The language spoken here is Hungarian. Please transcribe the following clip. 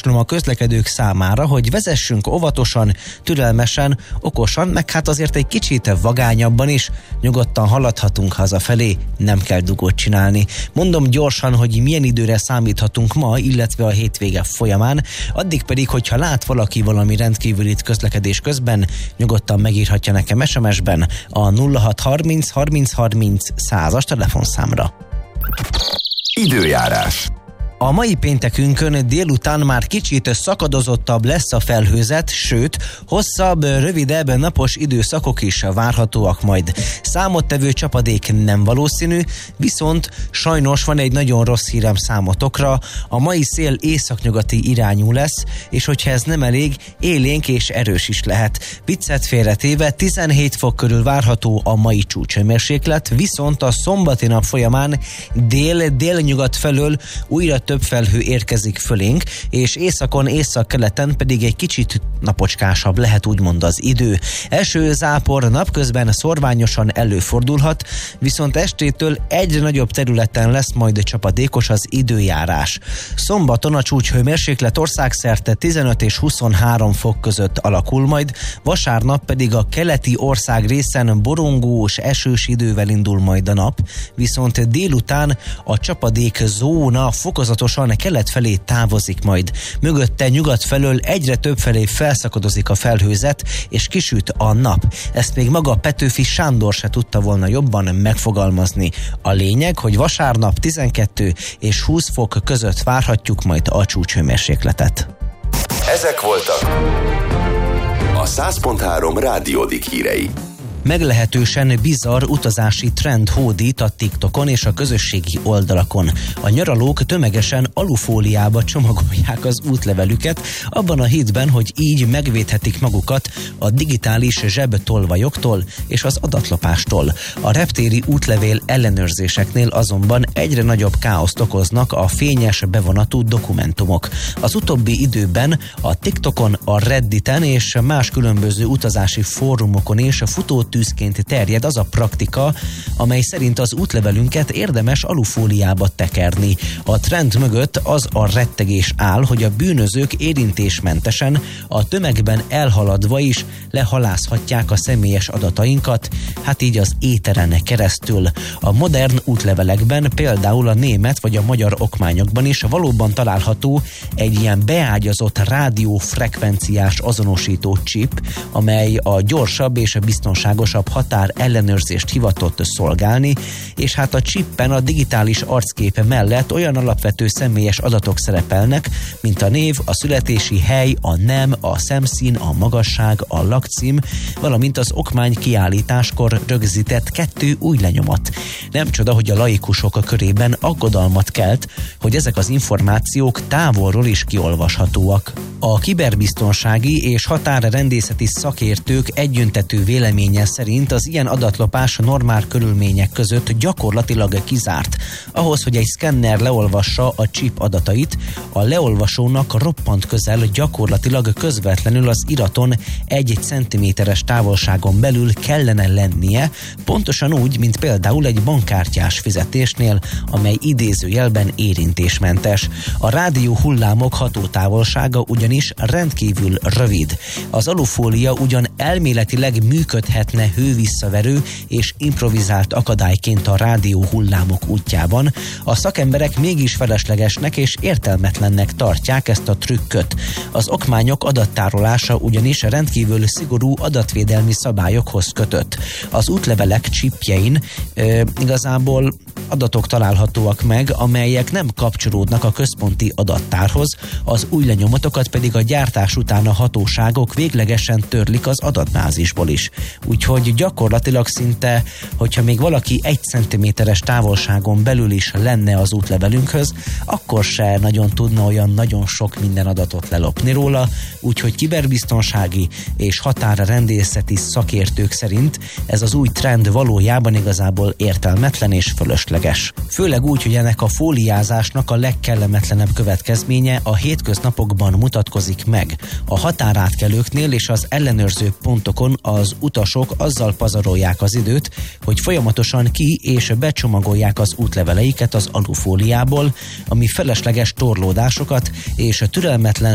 javaslom a közlekedők számára, hogy vezessünk óvatosan, türelmesen, okosan, meg hát azért egy kicsit vagányabban is, nyugodtan haladhatunk hazafelé, nem kell dugót csinálni. Mondom gyorsan, hogy milyen időre számíthatunk ma, illetve a hétvége folyamán, addig pedig, hogyha lát valaki valami rendkívülit közlekedés közben, nyugodtan megírhatja nekem SMS-ben a 0630 30 30 100-as telefonszámra. Időjárás. A mai péntekünkön délután már kicsit szakadozottabb lesz a felhőzet, sőt, hosszabb, rövidebb napos időszakok is várhatóak majd. Számottevő csapadék nem valószínű, viszont sajnos van egy nagyon rossz hírem számotokra. A mai szél északnyugati irányú lesz, és hogyha ez nem elég, élénk és erős is lehet. Viccet félretéve 17 fok körül várható a mai csúcshőmérséklet, viszont a szombati nap folyamán dél-délnyugat felől újra több felhő érkezik fölénk, és északon, északkeleten pedig egy kicsit napocskásabb lehet úgymond az idő. Eső, zápor napközben szorványosan előfordulhat, viszont estétől egyre nagyobb területen lesz majd csapadékos az időjárás. Szombaton a csúcshőmérséklet országszerte 15 és 23 fok között alakul majd, vasárnap pedig a keleti ország részen borongós, esős idővel indul majd a nap, viszont délután a csapadék zóna fokozatosan kelet felé távozik majd. Mögötte nyugat felől egyre több felé felszakadozik a felhőzet, és kisüt a nap. Ezt még maga Petőfi Sándor se tudta volna jobban megfogalmazni. A lényeg, hogy vasárnap 12 és 20 fok között várhatjuk majd a csúcshőmérsékletet. Ezek voltak a 100.3 Rádiódik hírei. Meglehetősen bizarr utazási trend hódít a TikTokon és a közösségi oldalakon. A nyaralók tömegesen alufóliába csomagolják az útlevelüket, abban a hitben, hogy így megvédhetik magukat a digitális zsebtolvajoktól és az adatlopástól. A reptéri útlevél ellenőrzéseknél azonban egyre nagyobb káoszt okoznak a fényes bevonatú dokumentumok. Az utóbbi időben a TikTokon, a Redditen és más különböző utazási fórumokon és futótűzként terjed az a praktika, amely szerint az útlevelünket érdemes alufóliába tekerni. A trend mögött az a rettegés áll, hogy a bűnözők érintésmentesen, a tömegben elhaladva is lehalázhatják a személyes adatainkat, hát így az éteren keresztül. A modern útlevelekben, például a német vagy a magyar okmányokban is valóban található egy ilyen beágyazott rádiófrekvenciás azonosító chip, amely a gyorsabb és a biztonságosabb határ ellenőrzést hivatott szolgálni, és hát a chippen a digitális arckép mellett olyan alapvető személyes adatok szerepelnek, mint a név, a születési hely, a nem, a szemszín, a magasság, a lakcím, valamint az okmány kiállításkor rögzített 2 új lenyomat. Nem csoda, hogy a laikusok körében aggodalmat kelt, hogy ezek az információk távolról is kiolvashatóak. A kiberbiztonsági és határrendészeti szakértők egyöntetű véleménye szerint az ilyen adatlopás normál körülmények között gyakorlatilag kizárt. Ahhoz, hogy egy szkenner leolvassa a chip adatait, a leolvasónak roppant közel, gyakorlatilag közvetlenül az iraton 1 centiméteres távolságon belül kellene lennie, pontosan úgy, mint például egy bankkártyás fizetésnél, amely idézőjelben érintésmentes. A rádió hullámok hatótávolsága ugyanis rendkívül rövid. Az alufólia ugyan elméletileg működhetne hővisszaverő és improvizált akadályként a rádió hullámok útjában, a szakemberek mégis feleslegesnek és értelmetlennek tartják ezt a trükköt. Az okmányok adattárolása ugyanis rendkívül szigorú adatvédelmi szabályokhoz kötött. Az útlevelek chipjein igazából adatok találhatóak meg, amelyek nem kapcsolódnak a központi adattárhoz, az új lenyomatokat pedig a gyártás után a hatóságok véglegesen törlik az adatbázisból is. Úgyhogy gyakorlatilag szinte, hogyha még valaki 1 centiméteres távolságon belül is lenne az útlevelünkhöz, akkor se nagyon tudna olyan nagyon sok minden adatot lelopni róla, úgyhogy kiberbiztonsági és határrendészeti szakértők szerint ez az új trend valójában igazából értelmetlen és fölösleges. Főleg úgy, hogy ennek a fóliázásnak a legkellemetlenebb következménye a hétköznapokban mutatkozik meg. A határátkelőknél és az ellenőrző pontokon az utasok azzal pazarolják az időt, hogy folyamatosan ki- és becsomagolják az útleveleiket az alufóliából, ami felesleges torlódásokat és türelmetlen